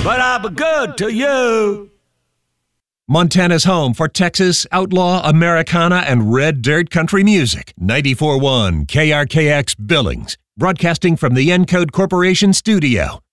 but I'll be good to you. Montana's home for Texas, outlaw, Americana, and red dirt country music. 94.1 KRKX Billings. Broadcasting from the Encode Corporation studio.